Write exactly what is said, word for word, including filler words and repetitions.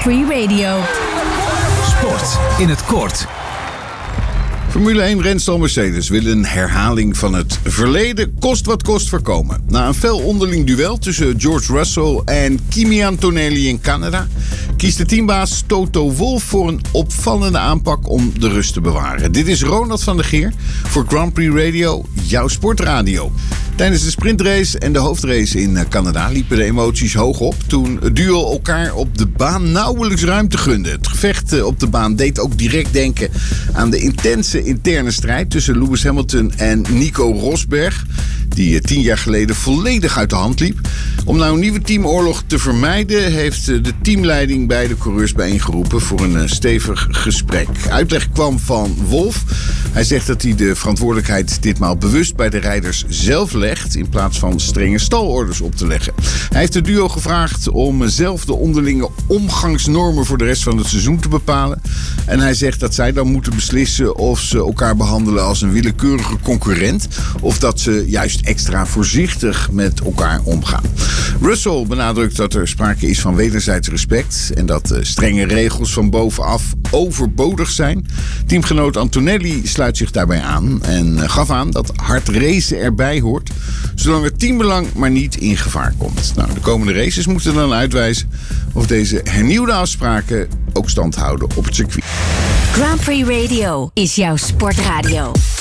Prix Radio. Sport in het kort. Formule één-renstal Mercedes wil een herhaling van het verleden kost wat kost voorkomen. Na een fel onderling duel tussen George Russell en Kimi Antonelli in Canada kiest de teambaas Toto Wolff voor een opvallende aanpak om de rust te bewaren. Dit is Ronald van der Geer voor Grand Prix Radio, jouw sportradio. Tijdens de sprintrace en de hoofdrace in Canada liepen de emoties hoog op toen het duo elkaar op de baan nauwelijks ruimte gunde. Het gevecht op de baan deed ook direct denken aan de intense interne strijd tussen Lewis Hamilton en Nico Rosberg, die tien jaar geleden volledig uit de hand liep. Om nou een nieuwe teamoorlog te vermijden heeft de teamleiding beide coureurs bijeengeroepen voor een stevig gesprek. Uitleg kwam van Wolff. Hij zegt dat hij de verantwoordelijkheid ditmaal bewust bij de rijders zelf legt in plaats van strenge stalorders op te leggen. Hij heeft het duo gevraagd om zelf de onderlinge omgangsnormen voor de rest van het seizoen te bepalen. En hij zegt dat zij dan moeten beslissen of ze elkaar behandelen als een willekeurige concurrent of dat ze juist extra voorzichtig met elkaar omgaan. Russell benadrukt dat er sprake is van wederzijds respect en dat strenge regels van bovenaf overbodig zijn. Teamgenoot Antonelli sluit zich daarbij aan en gaf aan dat hard racen erbij hoort, zolang het teambelang maar niet in gevaar komt. Nou, de komende races moeten dan uitwijzen of deze hernieuwde afspraken ook stand houden op het circuit. Grand Prix Radio is jouw sportradio.